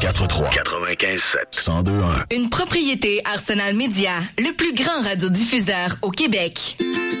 943 95.7 102.1. Une propriété Arsenal Média, le plus grand radiodiffuseur au Québec.